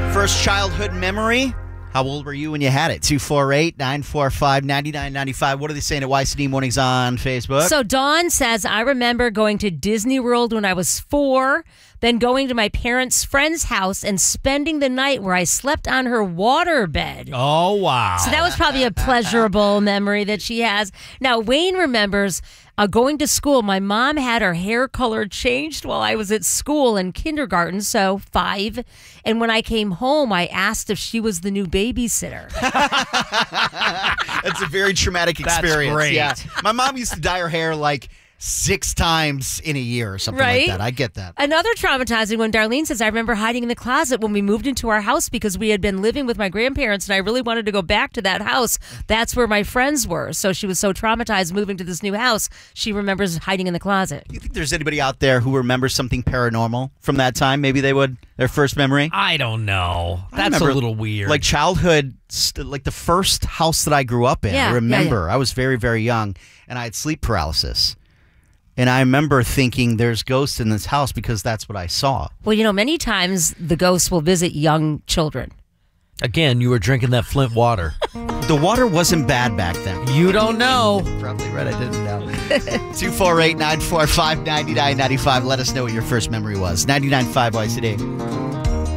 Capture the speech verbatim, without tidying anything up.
First childhood memory? How old were you when you had it? two four eight, nine four five, nine nine nine five. What are they saying at Y C D Mornings on Facebook? So Dawn says, I remember going to Disney World when I was four, then going to my parents' friend's house and spending the night where I slept on her waterbed. Oh, wow. So that was probably a pleasurable memory that she has. Now, Wayne remembers uh, going to school. My mom had her hair color changed while I was at school in kindergarten, so five. And when I came home, I asked if she was the new babysitter. That's a very traumatic That's experience. great. Yeah. My mom used to dye her hair like six times in a year or something Right? like that. I get that. Another traumatizing one, Darlene says, I remember hiding in the closet when we moved into our house because we had been living with my grandparents and I really wanted to go back to that house. That's where my friends were. So she was so traumatized moving to this new house, she remembers hiding in the closet. Do you think there's anybody out there who remembers something paranormal from that time? Maybe they would, their first memory? I don't know. I That's a remember, little weird. Like childhood, st- like the first house that I grew up in. Yeah, I yeah, remember. yeah. I was very, very young and I had sleep paralysis. And I remember thinking there's ghosts in this house because that's what I saw. Well, you know, many times the ghosts will visit young children. Again, you were drinking that Flint water. The water wasn't bad back then. You don't know. Probably right, I didn't know. two four eight, nine four five, nine nine nine five. Let us know what your first memory was. ninety-nine point five Y C D.